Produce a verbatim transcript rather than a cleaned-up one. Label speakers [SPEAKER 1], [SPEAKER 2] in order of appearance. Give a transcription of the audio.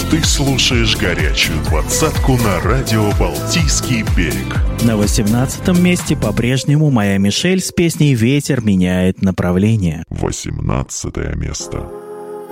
[SPEAKER 1] Ты слушаешь горячую двадцатку на радио «Балтийский берег».
[SPEAKER 2] На восемнадцатом месте по-прежнему Моя Мишель с песней «Ветер меняет направление».
[SPEAKER 1] Восемнадцатое место.